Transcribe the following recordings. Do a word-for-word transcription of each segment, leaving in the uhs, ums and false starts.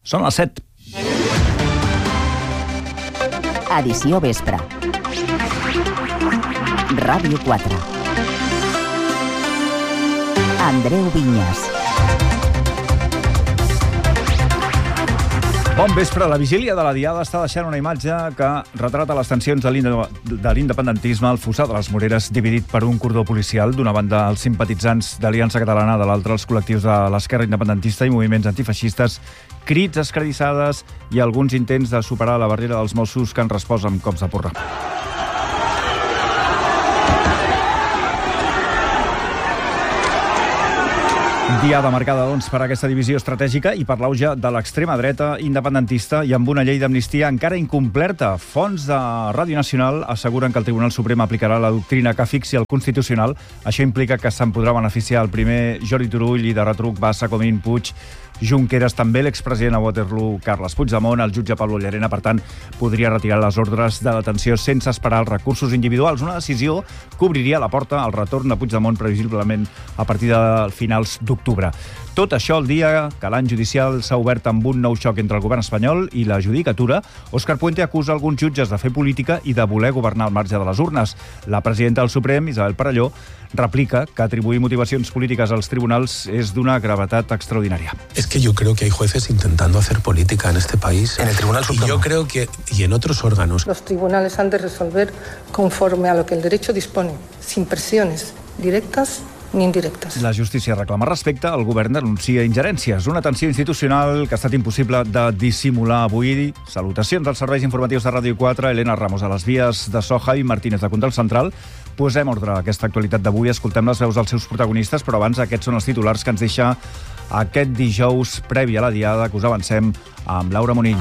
Són les set. Edició vespre. Ràdio quatre. Andreu Vinyes. Bon vespre. La vigília de la Diada està deixant una imatge que retrata les tensions de l'independentisme al fossar de les Moreres, dividit per un cordó policial. D'una banda, els simpatitzants d'Aliança Catalana, de l'altra, els col·lectius de l'esquerra independentista i moviments antifeixistes, crits, escarissades i alguns intents de superar la barrera dels Mossos que han respost amb cops de porra. Diada marcada, doncs, per aquesta divisió estratègica i per l'auge de l'extrema dreta independentista i amb una llei d'amnistia encara incomplerta. Fonts de Ràdio Nacional asseguren que el Tribunal Suprem aplicarà la doctrina que fixi el Constitucional. Això implica que se'n podrà beneficiar el primer Jordi Turull i de retruc Bassa, Comín, Puig, Junqueras, també l'expresident a Waterloo, Carles Puigdemont. El jutge Pablo Llarena, per tant, podria retirar les ordres de detenció sense esperar els recursos individuals. Una decisió que obriria la porta al retorn de Puigdemont previsiblement a partir de finals d'octubre. Tot això el dia que l'any judicial s'ha obert amb un nou xoc entre el govern espanyol i la judicatura. Òscar Puente acusa alguns jutges de fer política i de voler governar al marge de les urnes. La presidenta del Suprem, Isabel Parelló, replica que atribuir motivacions polítiques als tribunals és d'una gravetat extraordinària. Es que yo creo que hay jueces intentando hacer política en este país. En el Tribunal Supremo. Y yo creo que, y en otros órganos. Los tribunales han de resolver conforme a lo que el derecho dispone, sin presiones directas ni indirectes. La justícia reclama respecte, el govern denuncia ingerències. Una tensió institucional que ha estat impossible de dissimular avui. Salutacions als serveis informatius de Ràdio quatre, Elena Ramos a les vies de so, Javi Martínez de Control Central. Posem ordre a aquesta actualitat d'avui, escoltem les veus dels seus protagonistes, però abans aquests són els titulars que ens deixa aquest dijous previ a la Diada, que us avancem amb Laura Monill.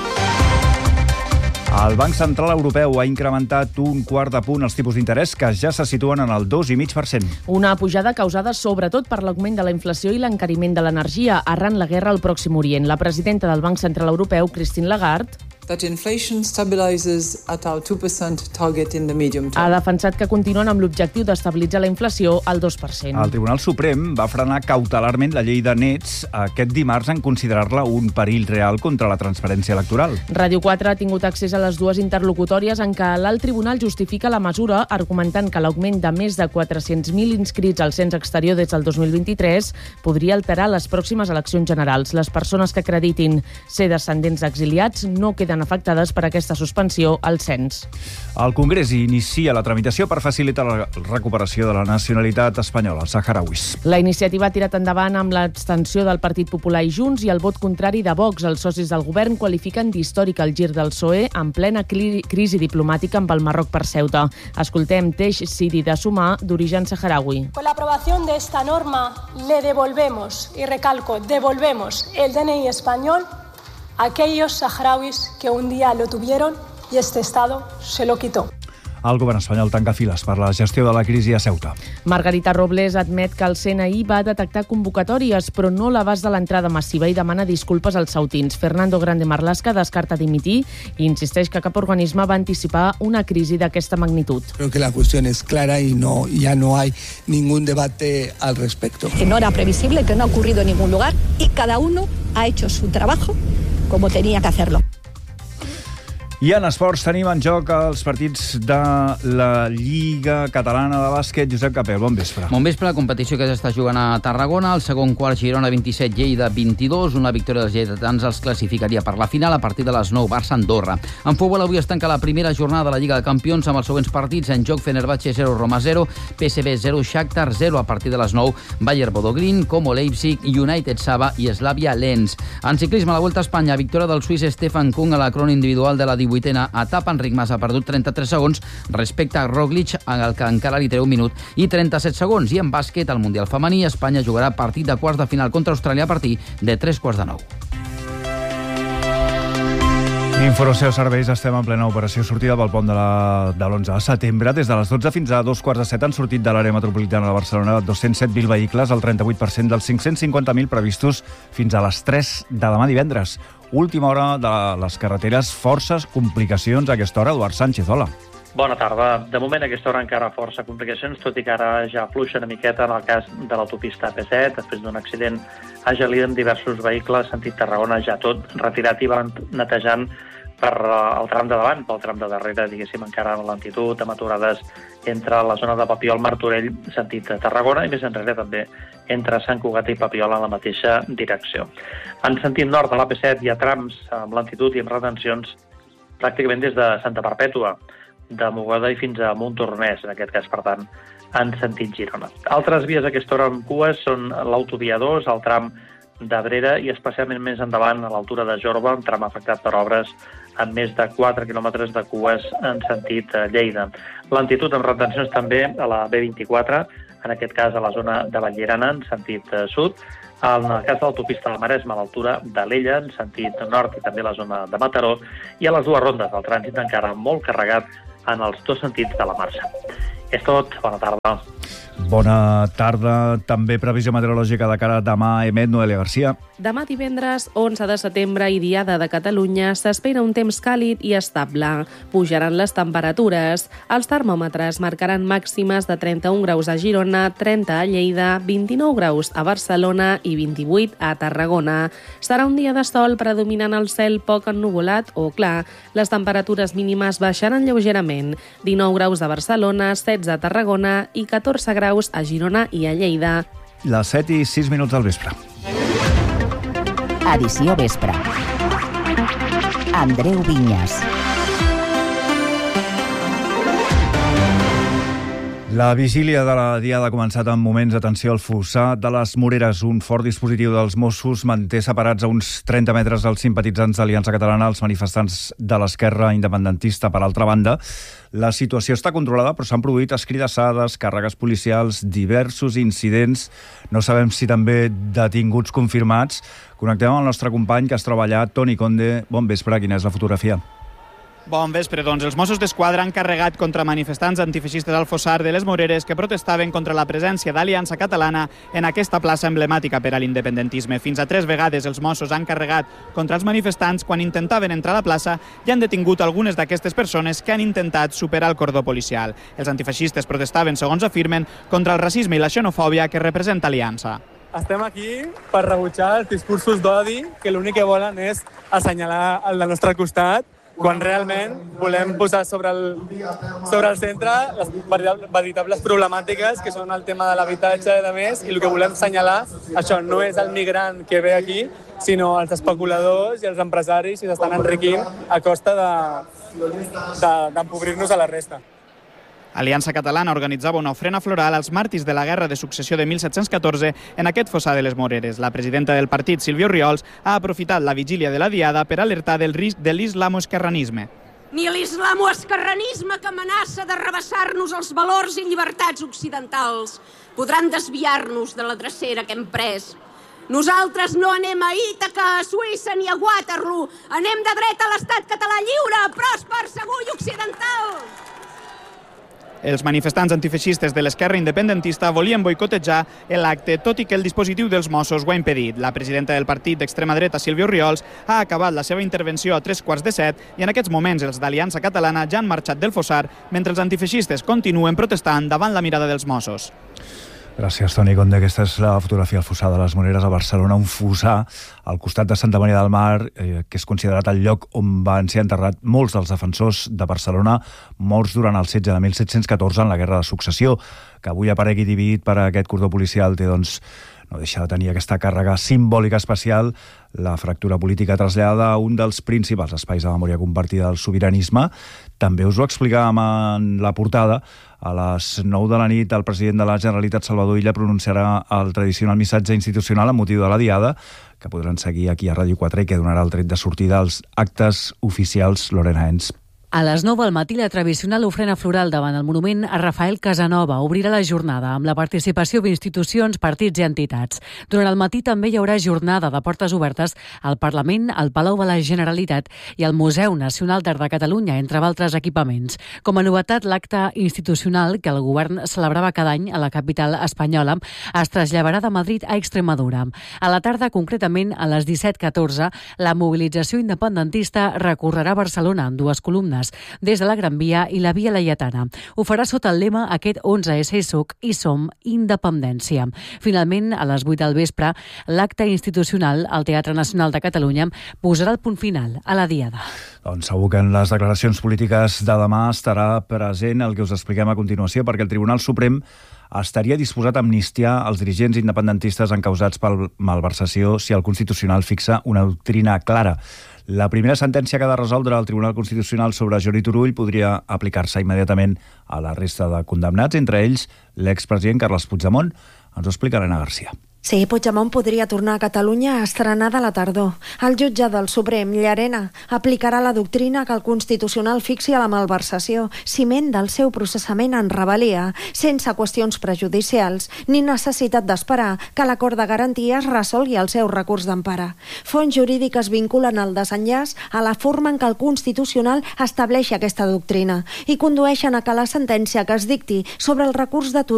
El Banc Central Europeu ha incrementat un quart de punt els tipus d'interès, que ja se situen en el dos coma cinc per cent. Una pujada causada sobretot per l'augment de la inflació i l'encariment de l'energia arran la guerra al Pròxim Orient. La presidenta del Banc Central Europeu, Christine Lagarde, that inflation stabilizes at our two percent target in the medium term. Ha defensat que continuen amb l'objectiu d'estabilitzar la inflació al dos per cent. El Tribunal Suprem va frenar cautelarment la llei de nets aquest dimarts en considerar-la un perill real contra la transparència electoral. Ràdio quatre ha tingut accés a les dues interlocutòries en què l'alt tribunal justifica la mesura argumentant que l'augment de més de quatre-cents mil inscrits al cens exterior des del dos mil vint-i-tres podria alterar les pròximes eleccions generals. Les persones que acreditin ser descendents d'exiliats no queden afectades per aquesta suspensió al cens. El Congrés inicia la tramitació per facilitar la recuperació de la nacionalitat espanyola als saharauis. La iniciativa ha tirat endavant amb l'abstenció del Partit Popular i Junts i el vot contrari de Vox. Els socis del govern qualifiquen d'històric el gir del P S O E en plena cri- crisi diplomàtica amb el Marroc per Ceuta. Escoltem Teix Sidi de Sumar, d'origen saharaui. Con la aprobación de esta norma le devolvemos, y recalco, devolvemos el D N I español a aquellos saharauis que un día lo tuvieron y este Estado se lo quitó. El govern espanyol tanca files per la gestió de la crisi a Ceuta. Margarita Robles admet que el C N I va detectar convocatòries, però no l'abast de l'entrada massiva i demana disculpes als sautins. Fernando Grande Marlaska descarta dimitir i insisteix que cap organisme va anticipar una crisi d'aquesta magnitud. Creo que la cuestión es clara y no, ya no hay ningún debate al respecto. Que no era previsible, que no ha ocurrido en ningún lugar y cada uno ha hecho su trabajo como tenía que hacerlo. I en esports tenim en joc els partits de la Lliga Catalana de Bàsquet. Josep Capel, bon vespre. Bon vespre, competició que s'està jugant a Tarragona. El segon quart, Girona vint-i-set, Lleida vint-i-dos. Una victòria dels lleidatans els classificaria per la final a partir de les nou, Barça-Andorra. En futbol avui es tanca la primera jornada de la Lliga de Campions amb els següents partits. En joc, Fenerbahçe zero, Roma zero, P S V zero, Shakhtar zero a partir de les nou, Bayer Bodogrin, Como Leipzig, United Saba i Slavia Lens. En ciclisme, a la Volta a Espanya, victòria del suís Stefan Kung a la crònica individual de la divuitena etapa. Enric Mas ha perdut trenta-tres segons respecte a Roglic, al que encara li treu un minut i trenta-set segons. I en bàsquet, al Mundial Femení, Espanya jugarà partit de quarts de final contra Austràlia a partir de tres quarts de nou. Informació serveis, estem en plena operació sortida pel pont de la- de l'onze de setembre. Des de les dotze fins a dos quarts de set han sortit de l'àrea metropolitana de Barcelona dos-cents set mil vehicles, el trenta-vuit per cent dels cinc-cents cinquanta mil previstos fins a les tres de demà divendres. Última hora de les carreteres, forces complicacions a aquesta hora. Eduard Sánchez, hola. Bona tarda. De moment, a aquesta hora encara força complicacions, tot i que ara ja fluixa una miqueta en el cas de l'autopista A P set, després d'un accident a Gelida amb diversos vehicles, sentit Tarragona, ja tot retirat i van netejant per el tram de davant, pel tram de darrere, diguéssim, encara en lentitud, amb aturades entre la zona de Papiol, Martorell, sentit Tarragona, i més enrere també entre Sant Cugat i Papiol en la mateixa direcció. En sentit nord de l'A P set hi ha trams amb lentitud i amb retencions pràcticament des de Santa Perpètua, de Mogoda i fins a Montornès, en aquest cas, per tant, en sentit Girona. Altres vies a aquesta hora amb cues són l'autovia dos, el tram d'Abrera i especialment més endavant a l'altura de Jorba, un tram afectat per obres amb més de quatre quilòmetres de cues en sentit Lleida. Lentitud amb retencions també a la B vint-i-quatre, en aquest cas a la zona de Vallirana, en sentit sud, en el cas de l'autopista de Maresme, a l'altura de l'Ella, en sentit nord, i també la zona de Mataró, i a les dues rondes del trànsit encara molt carregat en els dos sentits de la marxa. És tot. Bona tarda. Bona tarda. També previsió meteorològica de cara a demà, emet Noelia Garcia. Demà divendres, onze de setembre i Diada de Catalunya, s'espera un temps càlid i estable. Pujaran les temperatures. Els termòmetres marcaran màximes de trenta-un graus a Girona, trenta a Lleida, vint-i-nou graus a Barcelona i vint-i-vuit a Tarragona. Serà un dia de sol predominant el cel poc ennuvolat o clar. Les temperatures mínimes baixaran lleugerament. dinou graus a Barcelona, setze a Tarragona i catorze graus a Girona i a Lleida. Les set i sis minuts del vespre. Edició vespre. Andreu Vinyes. La vigília de la Diada ha començat amb moments de tensió al fossar de les Moreres. Un fort dispositiu dels Mossos manté separats a uns trenta metres els simpatitzants d'Aliança Catalana, els manifestants de l'esquerra independentista. Per altra banda, la situació està controlada, però s'han produït escridassades, càrregues policials, diversos incidents. No sabem si també detinguts confirmats. Connectem amb el nostre company que es troba allà, Toni Conde. Bon vespre, quina és la fotografia? Bon vespre, doncs. Els Mossos d'Esquadra han carregat contra manifestants antifeixistes al fossar de les Moreres que protestaven contra la presència d'Aliança Catalana en aquesta plaça emblemàtica per a l'independentisme. Fins a tres vegades els Mossos han carregat contra els manifestants quan intentaven entrar a la plaça i han detingut algunes d'aquestes persones que han intentat superar el cordó policial. Els antifeixistes protestaven, segons afirmen, contra el racisme i la xenofòbia que representa Aliança. Estem aquí per rebutjar els discursos d'odi que l'únic que volen és assenyalar el del nostre costat, quan realment volem posar sobre el, sobre el centre les veritables problemàtiques que són el tema de l'habitatge i de més, i el que volem assenyalar, això no és el migrant que ve aquí, sinó els especuladors i els empresaris que s'estan enriquint a costa d'empobrir-nos de, de, a la resta. Aliança Catalana organitzava una ofrena floral als màrtirs de la Guerra de Successió de mil set-cents catorze en aquest fossar de les Moreres. La presidenta del partit, Sílvia Orriols, ha aprofitat la vigília de la Diada per alertar del risc de l'islamoesquerranisme. Ni l'islamoesquerranisme que amenaça de rebassar-nos els valors i llibertats occidentals podran desviar-nos de la drecera que hem pres. Nosaltres no anem a Ítaca, a Suïssa ni a Waterloo. Anem de dret a l'estat català lliure, pròsper, segur i occidental. Els manifestants antifeixistes de l'esquerra independentista volien boicotejar l'acte, tot i que el dispositiu dels Mossos ho ha impedit. La presidenta del partit d'extrema dreta, Sílvia Orriols, ha acabat la seva intervenció a tres quarts de set i en aquests moments els d'Aliança Catalana ja han marxat del fossar mentre els antifeixistes continuen protestant davant la mirada dels Mossos. Gràcies, Toni Conde. Aquesta és la fotografia del fossar de les Moreres a Barcelona, un fossar al costat de Santa Maria del Mar, eh, que és considerat el lloc on van ser enterrat molts dels defensors de Barcelona, morts durant el setge de mil set-cents catorze en la Guerra de Successió, que avui aparegui dividit per aquest cordó policial té, doncs, no deixa de tenir aquesta càrrega simbòlica especial. La fractura política trasllada a un dels principals espais de memòria compartida del sobiranisme. També us ho explicàvem en la portada. A les nou de la nit, el president de la Generalitat, Salvador Illa, pronunciarà el tradicional missatge institucional amb motiu de la Diada, que podran seguir aquí a Ràdio quatre i que donarà el tret de sortida als actes oficials lorenaens. A les nou del matí, la tradicional ofrena floral davant el monument a Rafael Casanova obrirà la jornada amb la participació d'institucions, partits i entitats. Durant el matí també hi haurà jornada de portes obertes al Parlament, al Palau de la Generalitat i al Museu Nacional d'Art de Catalunya, entre altres equipaments. Com a novetat, l'acte institucional que el govern celebrava cada any a la capital espanyola es traslladarà de Madrid a Extremadura. A la tarda, concretament a les disset catorze, la mobilització independentista recorrerà Barcelona en dues columnes. vehicles, des de la Gran Via i la Via Laietana. Ho farà sota el lema Aquest onze essa i suc i som independència. Finalment, a les vuit del vespre, l'acte institucional al Teatre Nacional de Catalunya posarà el punt final a la Diada. Doncs segur que en les declaracions polítiques de demà estarà present el que us expliquem a continuació, perquè el Tribunal Suprem estaria disposat a amnistiar els dirigents independentistes encausats per malversació si el Constitucional fixa una doctrina clara. La primera sentència que ha de resoldre el Tribunal Constitucional sobre Jordi Turull podria aplicar-se immediatament a la resta de condemnats, entre ells l'expresident Carles Puigdemont. Ens ho explica Elena Garcia. Sí, Puigdemont podria tornar a Catalunya a estrenar de la tardor. El jutge del Suprem, Llarena, aplicarà la doctrina que el Constitucional fixi a la malversació, ciment del seu processament en rebel·lia, sense qüestions prejudicials, ni necessitat d'esperar que l'acord de garanties resolgui el seu recurs d'empara. Fonts jurídiques vinculen el desenllaç a la forma en què el Constitucional estableix aquesta doctrina i condueixen a que la sentència que es dicti sobre el recurs de Turull